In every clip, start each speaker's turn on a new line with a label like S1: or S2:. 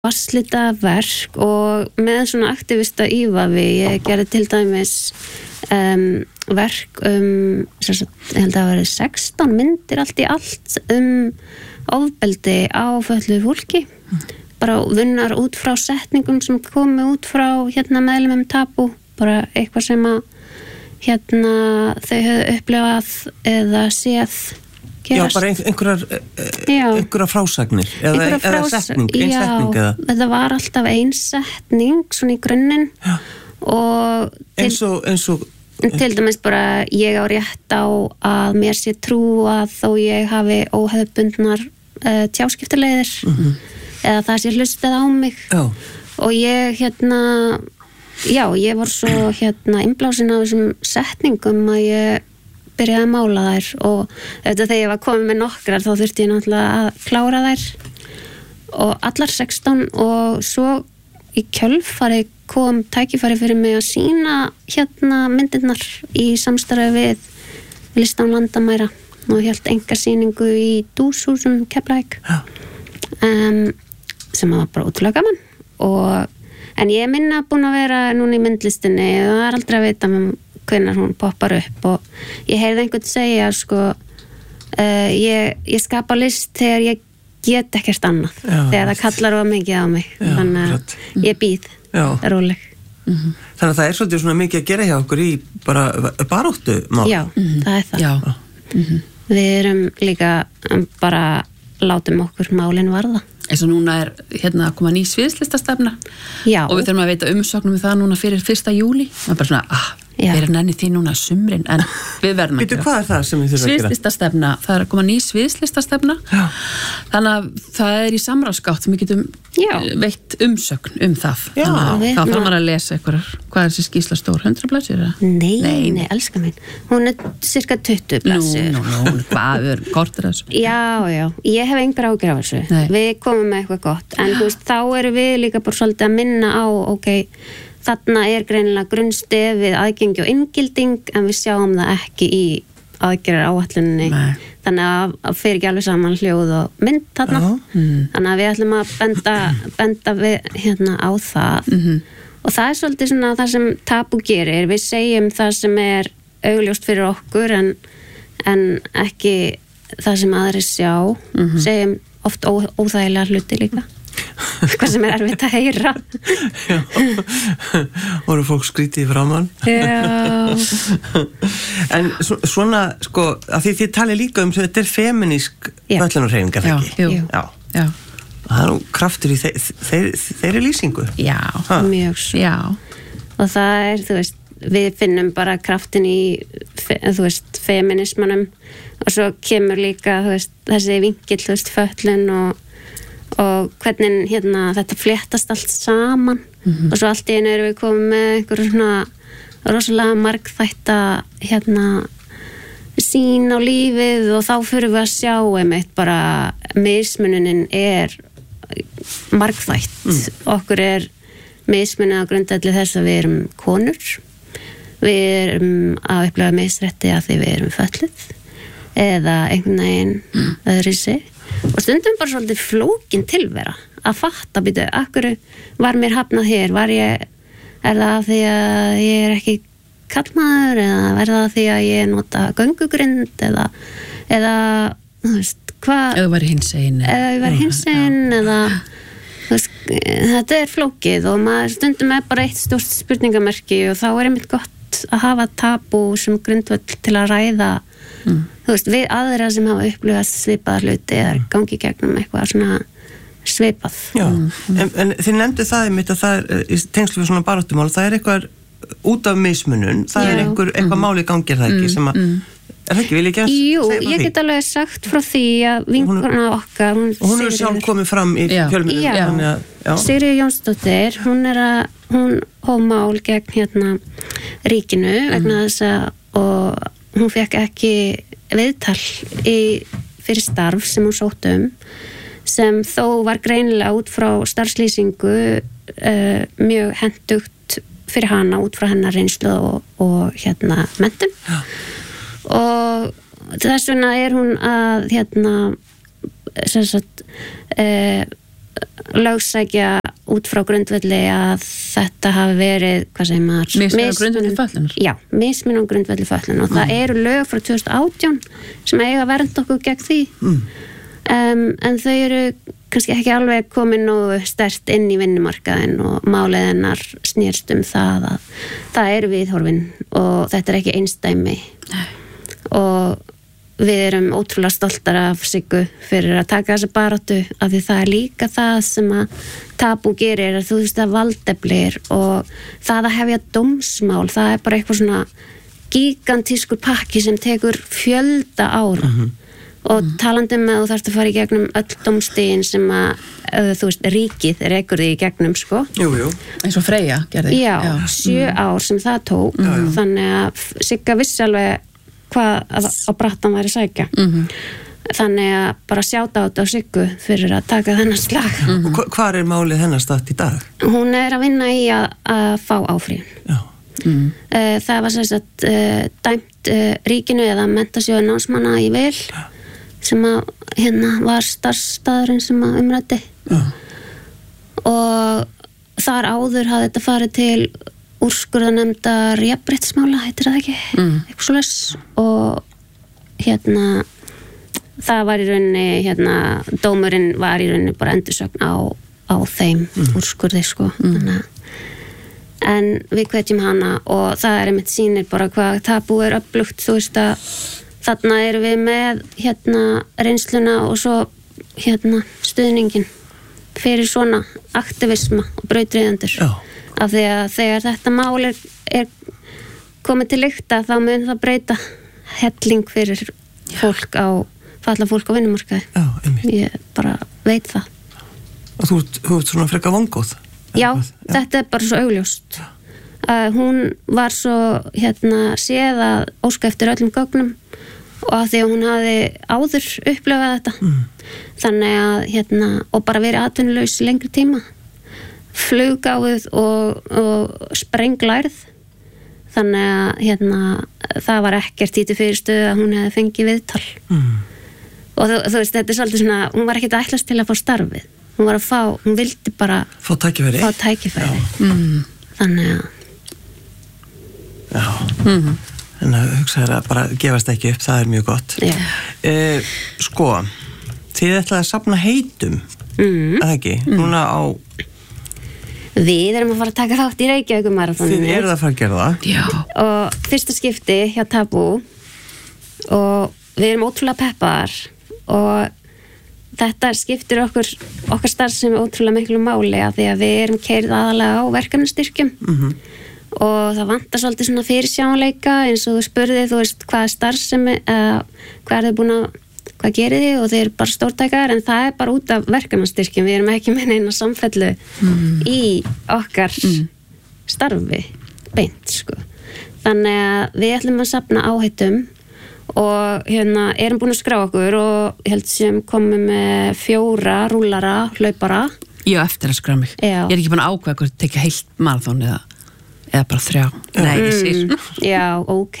S1: vasslita verk og með svona aktivista ívafi. Ég gerði til dæmis verk ég held að vera 16 myndir allt í allt ofbeldi á fötluðu fólki. Bara vunnar út frá setningum sem komu út frá meðlumum Tabú, bara eitthvað sem að þau höfðu upplifað eða séð gerast.
S2: Já, bara einhverjar frásagnir eða setning, ein setning eða?
S1: Já, þetta var alltaf ein setning svona í grunninn og
S2: eins og
S1: til dæmis bara ég á rétt á að mér sé trúað þó ég hafi óhefðbundnar tjáskiptaleiðir eða það sé hlustað á mig.
S2: Já.
S1: Og ég ég var svo innblásin á þessum setningum að ég byrjaði að mála þær og þegar ég var komin með nokkrar þá þurfti ég náttúrulega að klára þær og allar 16 og svo í kjölfari kom tækifæri fyrir mig að sýna myndirnar í samstarfi við Listan landamæra og hélt engasýningu í Dúshúsum Keflavík sem var bara ótrúlega gaman en ég minna búin að vera núna í myndlistinni og það aldrei að vita hvenær hún poppar upp og ég heyrði einhvern segja ég skapa list þegar ég get ekkert annað þegar það kallar of mikið á mig þannig að ég býð róleg.
S2: Þannig að það svolítið svona mikið að gera hjá okkur í bara baráttu mál.
S1: Já, það er það. Við erum líka bara látum okkur málin varða.
S3: Eins og núna að koma ný sviðslistastefna og við þurfum að veita umsóknum við það núna fyrir 1. júlí. Það bara svona, við erum nenni því núna sumrin en við verðum að
S2: gera. Hvað er það sem við þurfum að gera?
S3: Sviðslistastefna, það að koma ný sviðslistastefna. Þannig að það í samráðsgátt sem við getum veitt umsögn það. Þannig að þá þarf maður að lesa eitthvað. Hvað er þessi skýrsla stór? 100 blaðsíður?
S1: Nei, elskar mín. Hún cirka 20 blaðsíður.
S3: Hvað er kortur þessu?
S1: Já, ég hef engar áhyggjur af þessu. Við komum með eitthvað gott. En þá erum við líka bara svolítið að minna á, þarna greinilega grunnstefið aðgengi og inngilding en við sjáum það ekki í aðgerðar áætluninni. Þannig að fer ekki alveg saman hljóð og mynd þarna. Þannig að við ætlum að benda við, á það. Og það svolítið svona það sem Tabú gerir. Við segjum það sem augljóst fyrir okkur en ekki það sem aðrir sjá. Segjum oft óþægilega hluti líka. Hvað sem erfitt að heyra.
S2: Voru fólk skrítið í framan.
S1: Já.
S2: En svona, að þið talið líka þetta feministk fötlunarhreyfing, er það ekki?
S3: Já.
S2: Það nú kraftur í þeirri lýsingu.
S1: Já, mjög svo.
S3: Já.
S1: Og það við finnum bara kraftin í, feminismanum og svo kemur líka, þessi vinkill, fötlun og hvernig þetta fléttast allt saman og svo allt í einu erum við komið með einhverju svona rosalega margþætta sýn á lífið og þá fyrir við að sjá einmitt bara mismununin margþætt okkur mismunið á grundvelli þess að við erum konur við erum að upplifa misrétti að því við erum fötluð eða einhvern veginn öðru sig og stundum bara svolítið flókin tilvera að fatta býtu, akkur var mér hafnað hér, er það því að ég ekki kallmaður eða er það því að ég nota göngugrind eða þú veist, hvað
S3: eða var hinsegin
S1: eða þetta flókið og maður stundum bara eitt stórt spurningamerki og þá einmitt gott að hafa Tabú sem grundvöll til að ræða þú veist, við aðra sem hafa upplifað svipaðar hluti eða gangi gegnum eitthvað svona svipað.
S2: Já, en þið nefndu það einmitt að það í tengslu við svona baráttumál, það eitthvað út af mismunun, það eitthvað máli gangir það ekki sem að er það ekki, vil ég ekki
S1: Jú, ég get alveg sagt frá því að vinkona okkar
S2: hún sjálf komið fram í fjölmiðlum
S1: Sigríður Jónsdóttir hún hóf mál gegn ríkinu vegna þess að og hún fekk ekki viðtal fyrir starf sem hún sótt sem þó var greinilega út frá starfslýsingu mjög hentugt fyrir hana út frá hennar reynslu og menntun og þess vegna hún að lögsækja út frá grundvelli að þetta hafi verið, hvað segir maður?
S3: Mismunun á grundvelli fötlunar?
S1: Já, mismunun á grundvelli fötlunar og það eru lög frá 2018 sem eiga að vernda okkur gegn því en þau eru kannski ekki alveg komin nógu sterkt inn í vinnumarkaðin og málið hennar snýrst það að það eru viðhorfin og þetta ekki einsdæmi og við erum ótrúlega stoltar af Siggu fyrir að taka þessa baráttu af því það líka það sem að tabú gerir að þú veist að valdeflir og það að hefja dómsmál, það bara eitthvað svona gigantískur pakki sem tekur fjölda ára og talandi með þú þarfst að fara í gegnum öll dómstigin sem að þú veist, ríkið rekur því í gegnum sko.
S2: Jú.
S3: Eins og Freyja gerði.
S1: Já, 7 ár sem það tók þannig að Sigga vissi alveg hvað á brattan væri sækja þannig að bara sjáta á þetta á Siggu fyrir að taka þennan slag
S2: Og hvar er málið hennar statt í dag?
S1: Hún er að vinna í að fá áfríðun það var sem sagt dæmt ríkinu eða Menntasjóður námsmanna í Vil sem að hérna var starfsstaðurinn sem að umræddi og þar áður hafði þetta farið til úrskurðarnefndar jafnréttismála, heitir það ekki eitthvað svoleiðis og hérna það var í rauninni dómurinn var í rauninni bara endursögn á þeim úrskurði sko en við hvetjum hana og það er einmitt sýnir bara hvað tabú er öflugt, þú veist að þarna erum við með reynsluna og svo stuðningin fyrir svona aktivisma og brautryðjendur af því að þegar þetta mál er komið til lykta þá mun það breyta helling fyrir fólk falla fólk á vinnumarkaði.
S2: Já, einmitt.
S1: Ég bara veit það.
S2: Og þú ert svona frekar vongóð?
S1: Já, þetta er bara svo augljóst. Hún var svo séð að óska eftir öllum gögnum og að því að hún hafi áður upplifað þetta. Þannig að og bara verið atvinnulaus í lengri tíma. Fluggáfuð og sprenglærð þannig að það var ekkert í fyrir stöðu að hún hefði fengið viðtal og þú veist, þetta er svolítið svona hún var ekkert að ætlast til að fá starfið hún vildi bara
S2: fá tækifæri.
S1: Þannig að
S2: en að hugsa þér að bara gefast ekki upp, það er mjög gott sko, þið ætlaði að safna heitum eða ekki, núna á
S1: Við erum að fara að taka þátt í Reykjavíkurmaraþoninu.
S2: Þið eruð að fara að gera það.
S1: Já. Og fyrsta skipti hjá Tabú og við erum ótrúlega peppaðar og þetta skiptir okkar starfsemi ótrúlega miklu máli af því að við erum keyrð aðalega á verkefnastyrkjum og það vantar svolítið svona fyrirsjáanleika eins og þú spurði, þú veist, hvað starfsemi hvað er þið búin að hvað gerir þið og þeir eru bara stórtækar en það er bara út af verkefnastyrkjum við erum ekki með neina samfellu í okkar starfi beint sko þannig að við ætlum að safna áheitum og erum búin að skrá okkur og held sem komum með 4 rúlara, hlaupara
S3: Já, eftir að skrá mig Ég er ekki búin að ákveða hvort tekja heilt maraþon eða bara 3 Nei, ég sér
S1: Já, ok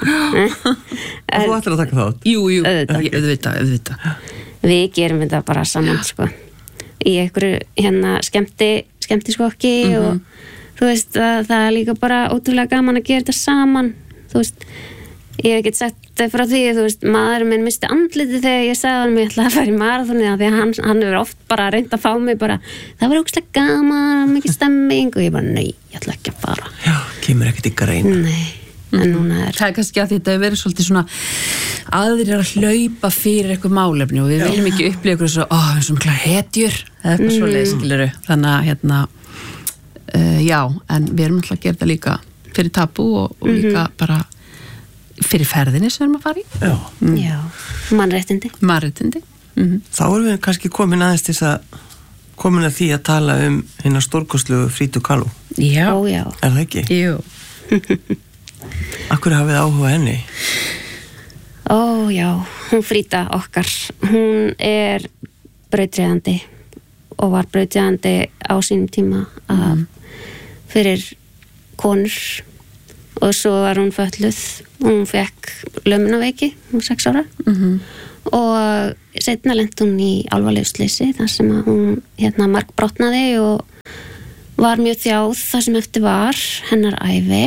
S2: Og þú ætlar að taka þátt?
S3: Jú, auðvitað
S1: Við gerum þetta bara saman sko í einhverju skemmtiskokki og þú veist að það er líka bara ótrúlega gaman að gera þetta saman þú veist, ég hef ekki sagt frá því, þú veist, maðurinn minn misti andliti þegar ég sagði hann mig ætla að fara í maraþoni því að hann hefur oft bara reynd að fá mig bara, það var ógeðslega gaman mikið stemming og ég bara, nei, ég ætla ekki að fara
S2: Já, kemur ekkert ykkar reyna
S1: Nei, en núna
S3: Það er kannski að þetta hefur verið svolítið svona aðrir að hlaupa fyrir eitthvað málefni og við viljum ekki upplifa eitthvað svo, eins og mikla hetjur eða eitthvað svoleiðis, skilurðu þannig að já, en við erum alltaf að gera þetta líka fyrir Tabú og líka bara fyrir ferðinni sem við erum að fara í
S1: Já, mannréttindi
S2: Þá erum við kannski komin aðeins til komin að því að tala hérna stórkostlu Fríðu Kahlo
S3: Já,
S2: Er það ekki?
S3: Jú
S2: Akkur hafið áhuga henni?
S1: Já, hún Fríða okkar hún er brautryðjandi og var brautryðjandi á sínum tíma fyrir konur og svo var hún fötluð hún fekk lömunaveiki, hún 6 ára og seinna lenti hún í alvarlegu slysi þar sem að hún margbrotnaði og var mjög þjáð það sem eftir var hennar ævi.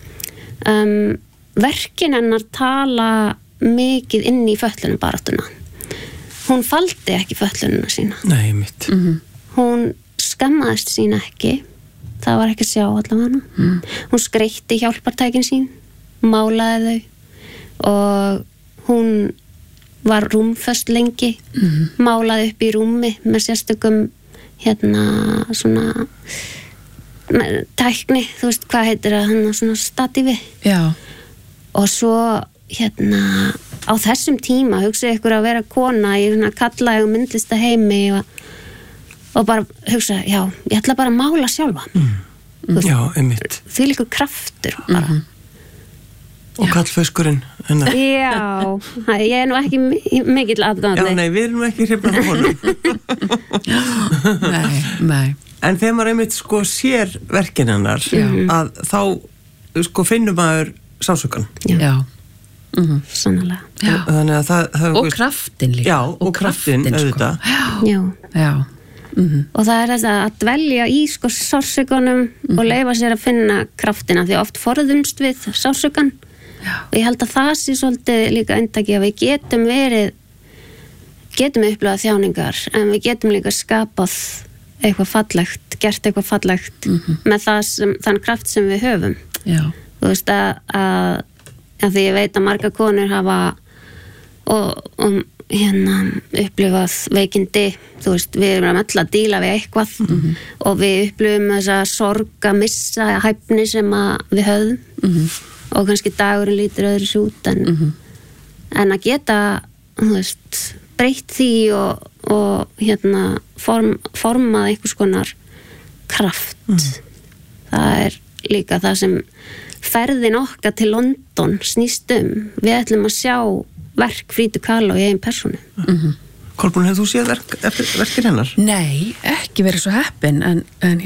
S1: Verkin hennar tala mikið inn í fötlunarbaráttuna. Hún faldi ekki fötlunina sína.
S2: Nei, mitt.
S1: Hún skammaðist sín ekki. Það var ekki að sjá allavega. Hún skreytti hjálpartækin sín, málaði þau og hún var rúmföst lengi, málaði upp í rúmi með sérstökum svona tækni, þú veist hvað heitir það, svona statífi. Já. Og svo á þessum tíma hugsaði ykkur að vera kona í svona kallægum myndlista heimi og bara hugsa, já, ég ætla bara að mála sjálfa.
S2: Já, einmitt.
S1: Því líkur kraftur bara.
S2: Og kallföskurinn hennar.
S1: Já, ég nú ekki mikill aðdáandi.
S2: Já, nei, við erum ekki hrifnir af honum.
S3: Nei.
S2: En þegar maður einmitt sér verkin hennar að þá finnur maður sásökan.
S1: Já. Sannlega.
S2: Þannig að það
S3: og kraftin líka.
S2: Já, og kraftin auðvitað.
S1: Já. Og það er þess að dvelja í sásökanum og leyfa sér að finna kraftina því oft forðumst við sásökan. Og ég held að það sé svolítið líka eintaki að við getum upplifað þjáningar en við getum líka skapað eitthvað fallegt, gert eitthvað fallegt með þann kraft sem við höfum. Já. Þú veist að því ég veit að marga konur hafa upplifað veikindi, þú veist, við erum öll að díla við eitthvað og við upplifum þessa sorg að missa hæfni sem við höfum og kannski dagurinn lítur öðru út en að geta, þú veist, breytt því og formað einhvers konar kraft. Það er líka það sem ferðin okkar til London snýst við ætlum að sjá verk Frida Kahlo í einn persónu.
S2: Kolbrún, hefur þú séð verkin hennar?
S3: Nei, ekki verið svo heppin en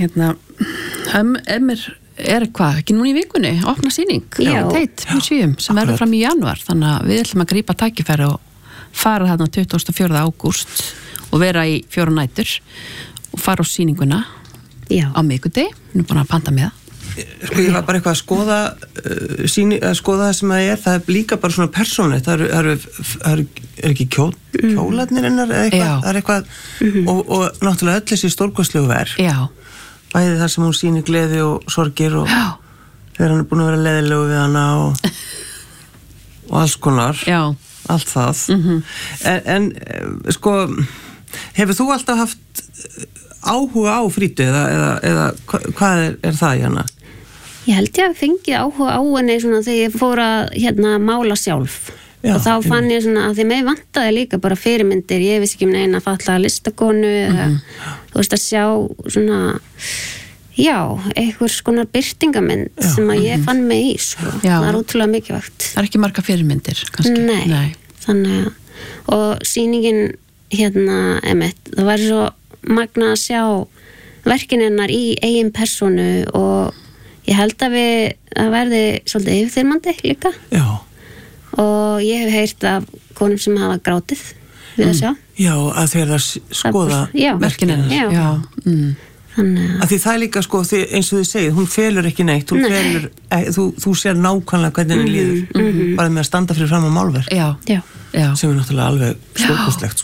S3: mér ekki núna í vikunni, opna sýning Tate Museum sem verður fram í janúar, þannig að við ætlum að grípa tækifæri og fara þarna 24. ágúst og vera í 4 nætur og fara á sýninguna á miðvikudegi, við erum búin að panta með það.
S2: Ég var bara eitthvað að skoða það sem það er líka bara svona persónlegt, það er ekki kjólarnir hennar eða eitthvað, það er eitthvað og náttúrulega öll þessi stórkostlegu verk. Já. Bæði þar sem hún sýnir gleði og sorgir og þegar hann er búin að vera leiðilegu við hana og alls konar. Já. Allt það. En hefur þú alltaf haft áhuga á Frídu eða hvað er það í hana?
S1: Ég held ég að fengið áhuga á henni svona þegar ég fór að mála sjálf. Já, og þá fann ég svona að því mig vantaði líka bara fyrirmyndir, ég vissi ekki neina fallaða listakonu eða þú veist að sjá svona einhvers konar birtingamynd sem að ég fann mig í það er ótrúlega mikilvægt.
S3: Það er ekki marga fyrirmyndir kannski?
S1: Nei. Þannig og sýningin það væri svo magna að sjá verkin hennar í eigin persónu og ég held að það verði svolítið yfirþyrmandi líka. Já. Og ég hef heyrt af konum sem hafa grátið við að sjá. Já,
S2: að þeir að skoða verkin hennar.
S1: Já.
S2: Að því það er líka eins og þið segið, hún felur ekki neitt, þú sér nákvæmlega hvernig henni líður, bara með að standa fyrir fram á málverk. Já. Sem er náttúrulega alveg stórkostlegt.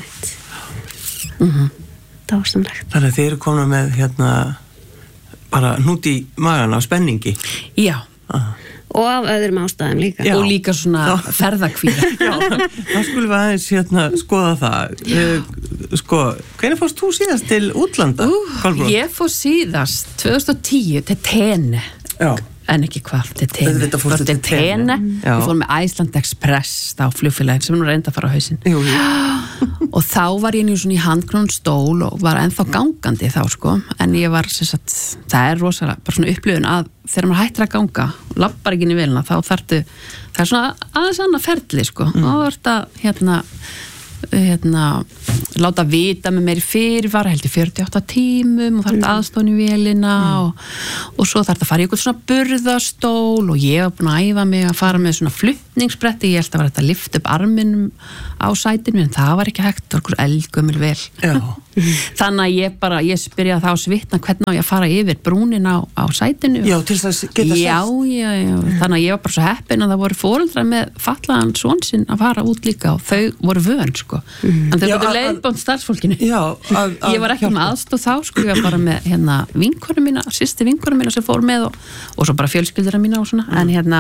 S1: Dásamlegt.
S2: Þannig að þið eru komin með bara hnút í magan á spenningi.
S3: Já.
S1: Og af öðrum ástæðum líka.
S3: Já. Og líka svona ferðakvíða.
S2: Já, þá skulum við aðeins skoða það. Hvernig fórst þú síðast til útlanda?
S3: Ég fór síðast 2010 til Tene. Já. En ekki hvað, til Tene.
S2: Þetta fórstu til Tene.
S3: Ég fór með Iceland Express á flugfélagin sem nú reynda að fara á hausinn. Jú. Og þá var ég nú svona í handknúinn stól og var ennþá gangandi þá en ég var það er rosalega bara svona upplifun að þegar maður hættir að ganga og lappar ekki inn í vélina þá þarftu, það er svona aðeins annað ferli og það láta vita með meiri fyrirvara, heldur 48 tímum og þarf aðstofn í vélina og svo þarf að fara í eitthvað svona burðastól og ég var búin að æfa mig að fara með svona flutningsbretti, ég held að vera að lyfta upp arminum á sætinu en það var ekki hægt, það var eitthvað eldgömmul vel þannig að ég spyrja þá svitna hvernig á ég að fara yfir brúnin á sætinu
S2: Já, til þess að geta
S3: já, þannig að ég var bara svo heppin að það voru foreldrar með fatlaðan son sinn að fara út líka og þau voru vön sko en þau voru leiðbánt starfsfólkinu ég var ekki með aðstoð þá sko, ég var bara með vinkonu mína, systir vinkonu mína sem fór með og svo bara fjölskyldura mína og svona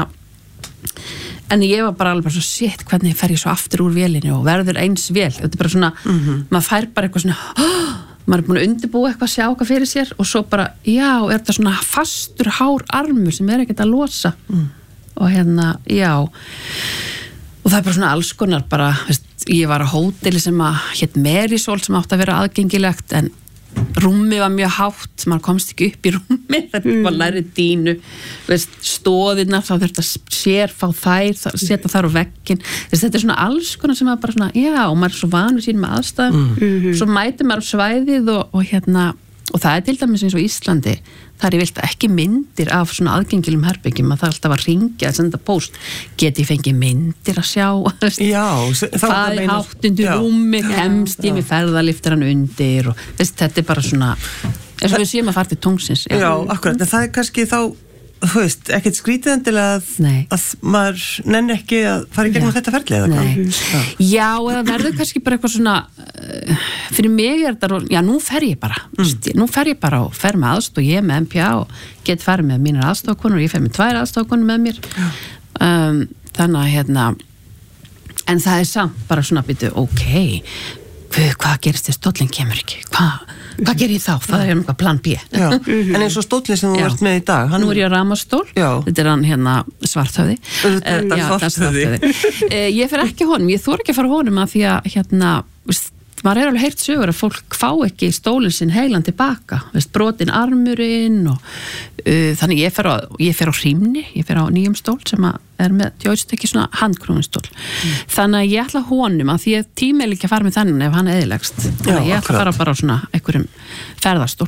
S3: en ég var bara alveg svo shit, hvernig fer ég svo aftur úr vélinu og verður eins vel, þetta er bara svona maður fær bara eitthvað svona maður er búin að undirbúa eitthvað, sjá eitthvað fyrir sér og svo bara, já, er þetta svona fastur hár armur sem er ekkert að losa og já og það er bara svona alls konar bara, veist, ég var á hóteli sem að hét Merisol sem átti að vera aðgengilegt en rúmi var mjög hátt, maður komst ekki upp í rúmi, það var lærið dínu stóðirnar, þá þurfti að sérfá þær, setja þar á vegginn þetta er svona alls konar sem maður bara svona já, og maður er svo vanur sín með aðstæðum svo mætir maður á svæðið og það er til dæmis eins og Íslandi þar ég vilt ekki myndir af svona aðgengilum herbyggjum að það er alltaf að ringja að senda post, geti ég fengið myndir að sjá hvað er háttundu rúmi kemst ég með ferðaliftaran undir og þetta er bara svona eins og við séum að fara til tungsins
S2: Já, akkurat, en það er kannski þá þú veist, ekkert skrítið endilega að maður nenni ekki að fara í gegnum þetta ferli eða hvað?
S3: Já, eða verður kannski bara eitthvað svona fyrir mig er þetta, já, nú fer ég bara og fer með aðstoð, ég með MPA og get farið með mínar aðstofkonur og ég fer með 2 aðstofkonur með mér þannig að en það er samt bara svona býtu, hvað gerist þegar stóllinn kemur ekki? Hvað ger ég þá? Það er eitthvað plan B.
S2: En eins og stóllinn sem þú ert með í dag
S3: nú er ég á ramastól, þetta er hann Svarthöfði ég fer ekki honum, ég þori ekki að fara honum að því að maður er alveg heyrt sögur að fólk fá ekki stólinn sinn heilan tilbaka, brotin armurinn og þannig ég fer á hrímni, ég fer á nýjum stól sem er með djóðstekki svona handkrúnstól þannig að ég ætla honum að því að tími er ekki að fara með þennan ef hann er eðilegst þannig að ég ætla að fara bara á svona einhverjum ferðarstól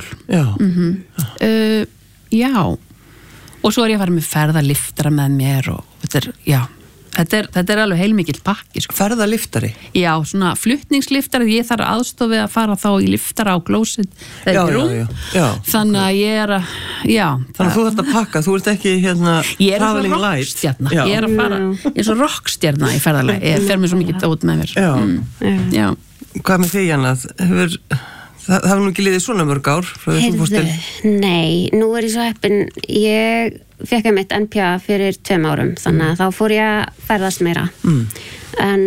S3: já og svo er ég að fara með ferðarliftara með mér og þetta er alveg heilmikill pakki sko.
S2: Ferðaliftari? Já,
S3: svona flutningsliftari, ég þarf aðstofið að fara þá í liftara á glósið þannig að ég er að
S2: þannig að þú þarft að pakka, þú ert ekki traveling light
S3: ég er að fara eins og rockstjarna í ferðalagi ég fer mér svo mikið út með mér
S2: Hvað með því, Janna? Það hefur nú ekki liðið svona mörg ár frá þessum fórstil?
S1: Nei, nú er ég svo heppin ég fekk mitt NPA fyrir 2 árum þannig að þá fór ég að ferðast meira en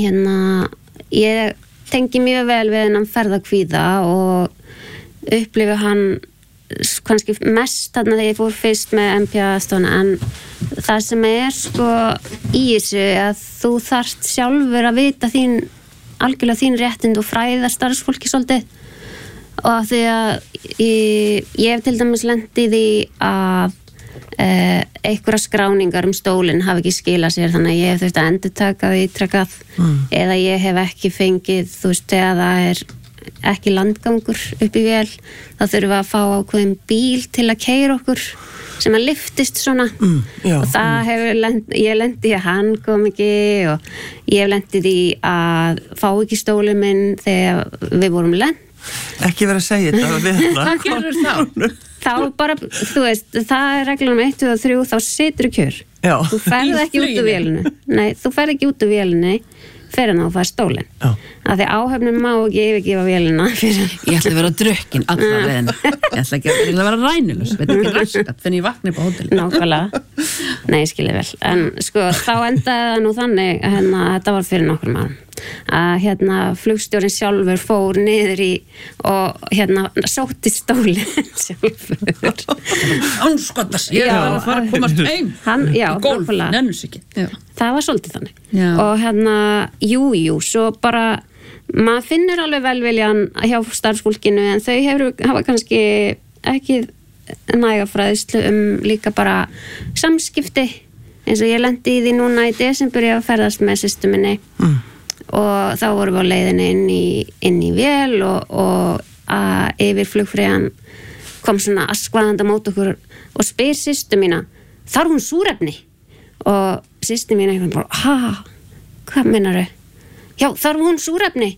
S1: ég tengi mjög vel við hennan ferðakvíða og upplifi hann kannski mest þarna þegar ég fór fyrst með NPA-stofna en það sem er sko í þessu að þú þarft sjálfur að vita algjörlega þín réttind og fræða starfsfólki svolítið og því að ég hef til dæmis lent í því að einhverja skráningar stólinn hafi ekki skilað sér þannig að ég hef þurft að endurtaka því ítrekað eða ég hef ekki fengið þú veist, þegar það er ekki landgangur upp í vél þá þurfum við að fá ákveðin bíl til að keyra okkur sem að lyftist svona og það hefur ég lendi að hann kom ekki og ég hef lendið í að fá ekki stólinn minn þegar við vorum lent
S2: ekki vera að segja þetta við
S3: hvað gerur þá?
S1: Þá bara, þú veist, það er reglunum 1 og 3 þá situr kjör þú ferð ekki út úr vélinu nei, þú ferð ekki út úr vélinu fyrir en þá það er stólinn af því áhöfnum má ekki yfirgefa vélina
S3: ég ætla að vera drukkin alla veginn ég ætla ekki að vera rænulus veit ekki raskat þegar ég vakna upp á hóteli
S1: nákvæmlega, nei skilja vel en sko þá endaði það nú þannig að þetta var fyrir nokkrum árum að flugstjórinn sjálfur fór niður í og sótti stólinn sjálfur
S3: anskotas, ég var að fara að komast heim
S1: gólf,
S3: nennus ekki
S1: það var svolítið þannig og jú, svo bara maður finnur alveg velviljan hjá starfsfólkinu en þau hafa kannski ekki næga fræðslu líka bara samskipti eins og ég lendi í því núna í desember ég að ferðast með systur minni og þá vorum við á leiðinni inn í vél og yfir flugfreyjan kom svona askvaðandi á móti okkur og spyr systur mína, þarf hún súrefni? Og systir mín einhvern bara, hvað meinarðu? Já, þarf hún súrefni?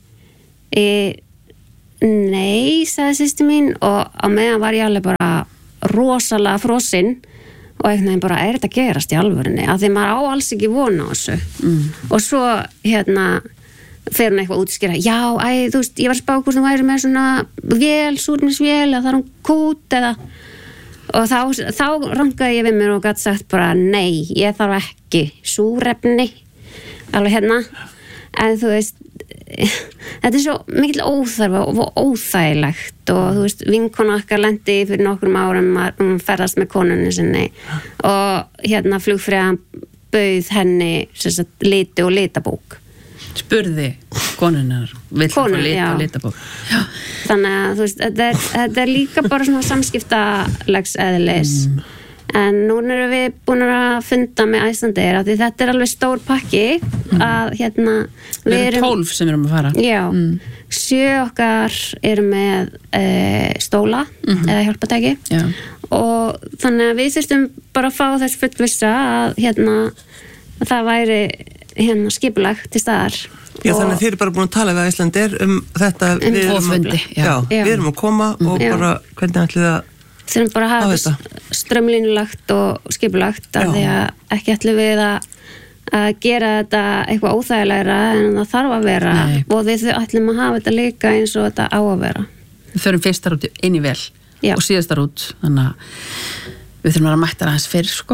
S1: Nei, sagði systir mín og á meðan var ég alveg bara rosalega frosinn og einhvern veginn bara, þetta gerast í alvörinni? Af því maður á alls ekki vona á þessu. Og svo, fer hún eitthvað útskýra, já, þú veist, ég var að spá hvort þú væri með svona súrefnisvél eða þar hún kút eða og þá rangaði ég við mér og gæti sagt bara, nei, ég þarf ekki súrefni, alveg en þú veist, þetta svo mikil óþarfa og óþægilegt og þú veist, vinkona okkar lendi fyrir nokkrum árum hún ferðast með konunni sinni og flugfreyjan bauð henni liti og litabók
S3: spurði konunnar vill fá liti og litabók
S1: þannig að þú veist, þetta líka bara svona samskiptalegs eðlis en núna erum við búin að funda með Icelandair af því þetta alveg stór pakki að
S3: við erum 12 sem erum að fara
S1: 7 okkar eru með stóla eða hjálpatæki og þannig að við þurftum bara að fá þess fullvissa að það væri skipulagt til staðar
S2: Já, þannig að þið eru bara búin að tala við Icelandair þetta við erum að koma og bara hvernig ætlið að
S1: þurfum bara að hafa þetta strömlínulagt og skipulagt af því að ekki ætlum við að gera þetta eitthvað óþægilegra en það þarf að vera og við ætlum að hafa þetta líka eins og þetta á að vera
S3: Við förum fyrstar út inn í vel og síðastar út þannig að við þurfum að mæta aðeins fyrr sko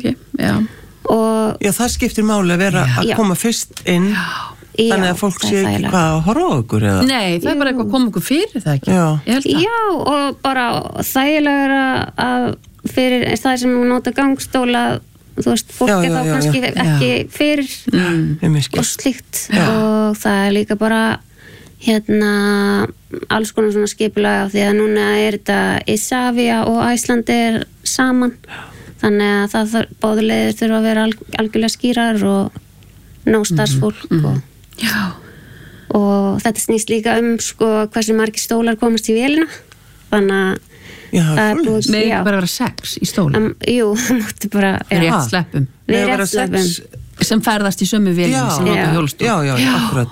S2: Já, það skiptir máli að vera að koma fyrst inn þannig að fólk sé ekki hvað að horfa á okkur eða?
S3: Nei, það bara eitthvað að koma okkur fyrir það ekki
S1: Já, og bara þægilega að fyrir það sem nota gangstóla þú veist, fólk þá kannski ekki fyrir og slíkt og það líka bara alls konar svona skipulega því að núna þetta Isavia og Icelandair saman þannig að það báðu leiðir þurfa að vera algjörlega skýrar og starfsfólk og þetta snýst líka sko hversu margir stólar komast í vélina þannig að
S3: það er búið bara að vera 6 í stólum
S1: Jú, það mátti bara
S3: rétt sleppum sem ferðast í sömu vélina sem nota hjólstól
S2: Já, akkurat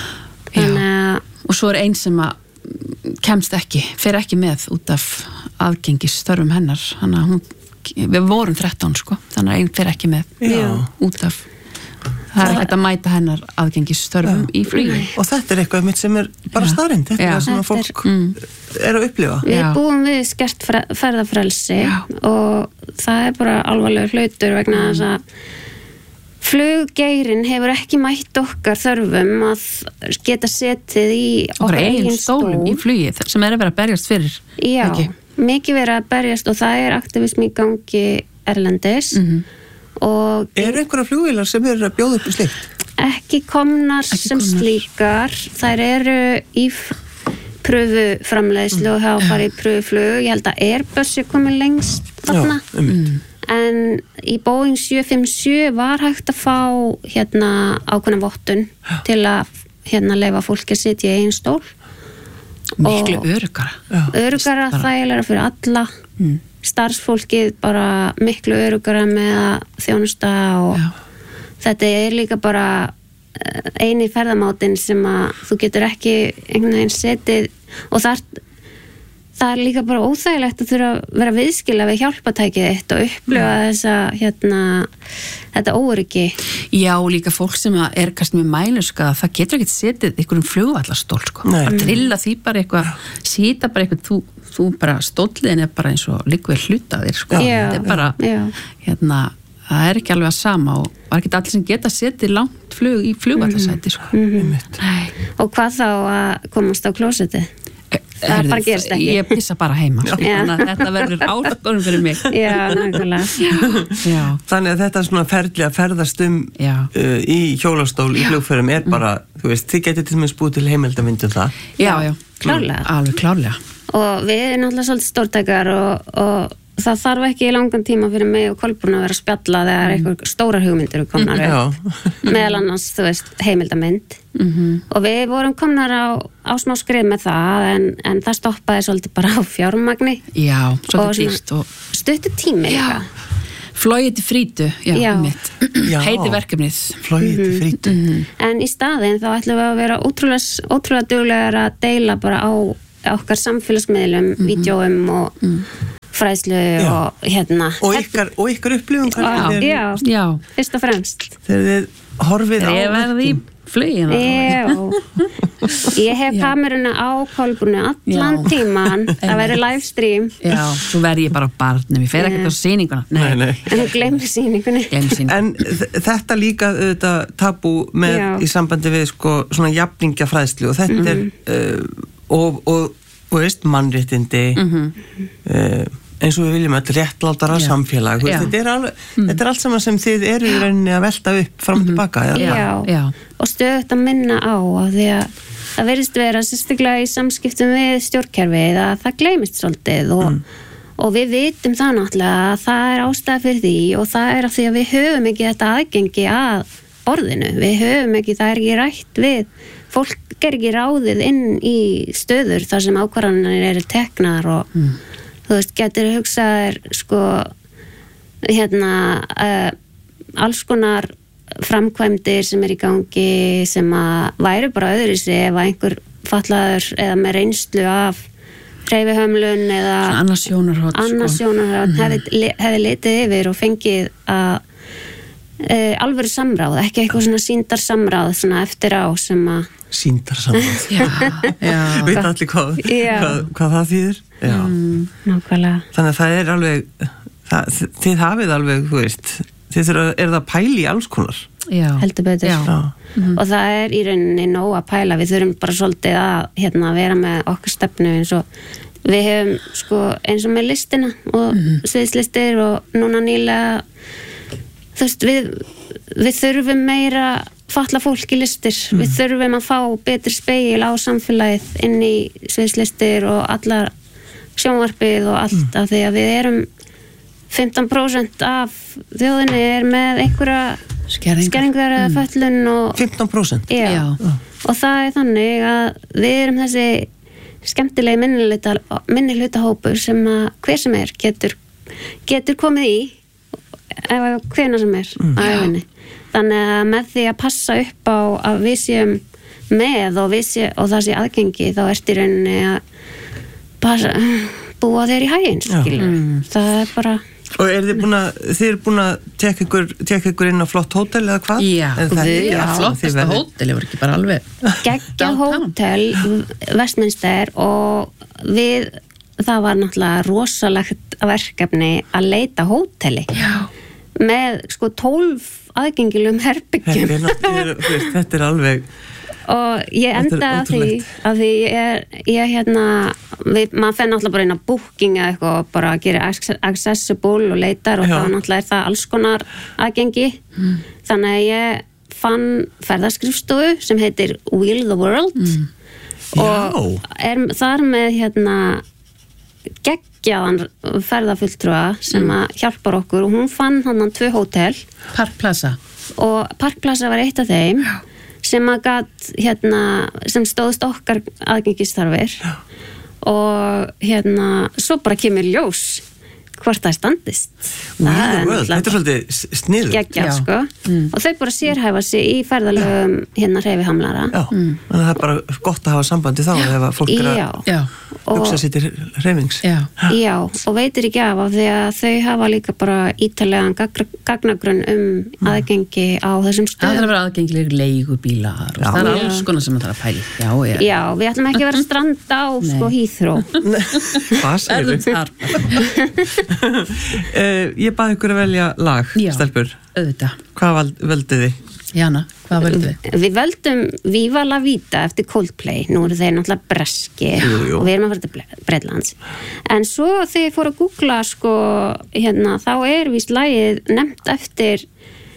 S3: og svo er einn sem að kemst ekki, fer ekki með út af aðgengisstörfum hennar þannig að við vorum 13 sko þannig að einn fer ekki með út af það er hægt að mæta hennar aðgengisstörfum í flugi
S2: og þetta er eitthvað mitt sem er bara staðreynd þetta er sem að fólk er að upplifa
S1: Við búum við skert ferðafrelsi og það er bara alvarlegur hlutur vegna þess að fluggeirin hefur ekki mætt okkar þörfum að geta setið í okkar eigin stólum
S3: í flugi sem er að vera að berjast fyrir
S1: mikið verið að berjast og það er aktivism í gangi erlendis og
S2: eru einhverja flugvélar sem eru að bjóða upp í slíkt?
S1: Ekki komnar sem slíkar þær eru í pröfuframleiðslu og hafa farið í pröfuflug ég held að Airbus er komið lengst þarna en í Boeing 757 var hægt að fá ákveðna vottun til að leyfa fólki að sitja í einn stól
S3: miklu öruggara
S1: þægilega fyrir alla starfsfólkið bara miklu öruggara með að þjónusta og þetta er líka bara eini ferðamátin sem að þú getur ekki einhvern veginn setið og það er líka bara óþægilegt að þurfa að vera viðskila við hjálpatækið þitt og upplifa þetta óöryggi
S3: Já, líka fólk sem er kannski með mænuska það getur ekkert setið einhverjum flugvallarstól sko. Að trilla því bara eitthvað sýta bara eitthvað, þú bara stóllin er bara eins og líkveð hlutaðir sko. Þetta er bara það er ekki alveg að sama og var ekki allir sem geta setið langt flug í flugvallarsæti sko.
S1: Og hvað þá að komast á klósettið? Það bara gerist ekki
S3: Ég pissa bara heima sko. Þetta verður áskorun fyrir mig
S1: nákvæmlega
S2: Þannig að þetta svona ferli að ferðast í hjólastól í flugferðum er bara, þú veist, þið getið til með spúið til heimildavindu það
S1: klárlega
S3: alveg klárlega
S1: og við erum náttúrulega svolítið stórtækar og það þarf ekki í langan tíma fyrir mig og Kolbrún að vera að spjalla þegar eitthvað stórar hugmyndir komnar meðal annars, þú veist, heimildamynd og við vorum komnar á smá skrið með það en það stoppaði svolítið bara á fjármagni
S3: svolítið dýrt
S1: og stuttu tími líka.
S3: Flogið til Frítu, heiti verkefnið.
S2: Flogið til Frítu.
S1: En í staðinn þá ætlum við að vera ótrúlega duglegar að deila bara á okkar samfélagsmiðlum, vídeóum og fræðslu og hérna.
S2: Og ykkar upplifun hvernig
S1: Já, fyrst og fremst.
S2: Þegar þið horfið á.
S3: Ég verði í flugina.
S1: Ég hef kameruna á Kolbrúnu allan tíman, það verður livestream.
S3: Já, svo verð ég bara á barnum, ég fer ekkert á sýninguna.
S2: Nei.
S1: En þú gleymir sýningunni.
S2: En þetta líka tabú með í sambandi við sko svona jafningjafræðslu og þetta og veist, mannréttindi eins og við viljum öll réttlátara samfélag þetta er allt saman sem þið eru í rauninni að velta upp fram og tilbaka
S1: Já. Og stöðugt að minna á því að það verðist vera sérstaklega í samskiptum við stjórnkerfið að það gleymist svolítið og við vitum það náttúrulega að það er ástæða fyrir því og það er af því að við höfum ekki þetta aðgengi að orðinu, við höfum ekki, það er ekki rætt við fólk er ekki ráðið inn í stöður þar sem ákvarðanir eru teknar og þú veist, getur hugsaðir sko alls konar framkvæmdir sem er í gangi sem að væri bara öðru sig ef einhver fatlaður eða með reynslu af hreyfihömlun eða
S3: annars sjónarhorn
S1: hefði litið yfir og fengið að alvöru samráð, ekki eitthvað svona sýndarsamráð svona eftir á sem að
S2: sýndarsamráð veit allir hvað það þýðir
S1: nákvæmlega
S2: þannig að það er alveg þið hafið alveg, þú veist þið er það pæli í alls konar
S1: heldur betur og það er í rauninni nóg að pæla við þurfum bara svolítið að vera með okkar stefnu eins og við hefum sko eins og með listina og sviðslistir og núna nýlega þú veist, við þurfum meira fatla fólk í listir, við þurfum að fá betri spegil á samfélagið inn í sviðslistir og allar sjónvarpið og allt af því að við erum 15% af þjóðinni er með einhverja skerringar eða föllun og
S2: 15%?
S1: Já, og það er þannig að við erum þessi skemmtilegi minnihlutahópur sem að hver sem er getur komið í ef hvenær sem er á æfinni. Þannig að með því að passa upp á að við séum með og það sé aðgengi þá ert í rauninni að búa þér í hæginn það er bara
S2: Og þið eru búin að tekka ykkur inn á flott hótel eða hvað?
S3: Já, flottasta hótel var ekki bara alveg
S1: geggjað hótel Westminster og það var náttúrulega rosalegt verkefni að leita hóteli með sko 12 aðgengilum herbyggjum
S2: þetta er alveg
S1: og ég enda að því maður fenn náttúrulega bara inn á booking eða eitthvað og bara gerir accessible og leitar og þá náttúrulega er það alls konar aðgengi þannig að ég fann ferðaskrifstofu sem heitir Wheel the World og er þar með geggjaðan ferðafulltrúa sem að hjálpar okkur og hún fann hann 2 hótel
S3: Park Plaza
S1: var eitt af þeim sem að gat sem stóðst okkar aðgengistarfir og svo bara kemur ljós hvort það standist
S2: þetta er svolítið sniðugt
S1: geggjað sko og þau bara sérhæfa sig í ferðalögum hreyfihamlara
S2: þannig að það er bara gott að hafa sambandi þá ef að fólk er að hugsa sér til hreyfings
S1: já, og veitir ekki af því að þau hafa líka bara ítarlegan gagnagrunn aðgengi á þessum stöðum
S3: það er að vera aðgengilegir leigubílar og það er alls konar sem það er að pæli
S1: já, við ætlum ekki að vera strand á sko Heathrow
S2: hvað segir þau? Ég baði ykkur að velja lag, stelpur hvað völdu þið?
S3: Jana, hvað völdu þið?
S1: Við völdum Viva la Vida eftir Coldplay nú eru þeir náttúrulega breski og við erum að fara til Bretlands en svo þegar ég fór að googla sko þá er víst lagið nefnt eftir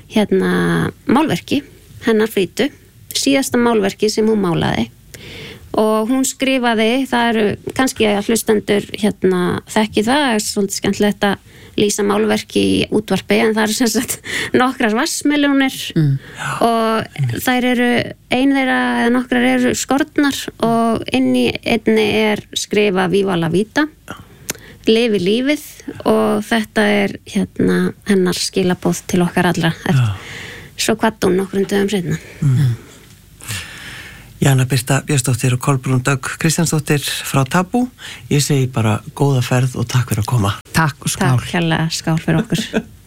S1: málverki hennar Frítu síðasta málverki sem hún málaði og hún skrifaði, það eru kannski að hlustendur þekki það, svolítið skemmtilegt að lýsa málverki í útvarpi, en það eru sem sagt nokkrar vatnsmelónir og þær eru ein þeirra eða nokkrar eru skornar og inn í einni er skrifa Viva la vida, lifi lífið, og þetta er hennar skilaboð til okkar allra. Svo kvaddi hún nokkrum dögum seinna.
S2: Jana Birta Björnsdóttir og Kolbrún Dögg Kristjánsdóttir frá Tabú. Ég segi bara góða ferð og takk fyrir að koma.
S3: Takk og skál.
S1: Takk hérlega, skál fyrir okkur.